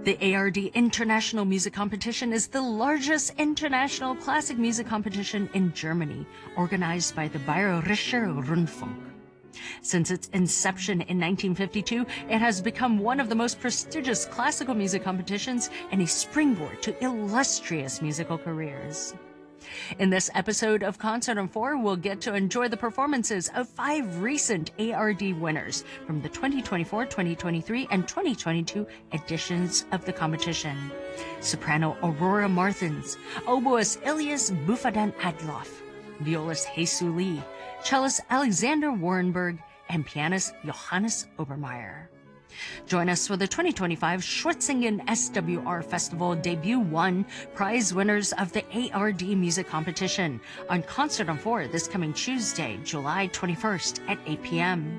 The ARD International Music Competition is the largest international classic music competition in Germany, organized by the Bayerischer Rundfunk. Since its inception in 1952, it has become one of the most prestigious classical music competitions and a springboard to illustrious musical careers. In this episode of Concert on 4, we'll get to enjoy the performances of 5 recent ARD winners from the 2024, 2023, and 2022 editions of the competition. Soprano Aurora Martins, oboist Ilias Bufadan Adloff, violist Hesu Lee, cellist Alexander Warrenberg, and pianist Johannes Obermeier. Join us for the 2025 Schwetzingen SWR Festival Debut 1 prize winners of the ARD Music Competition on Concert on 4 this coming Tuesday, July 21st at 8 p.m.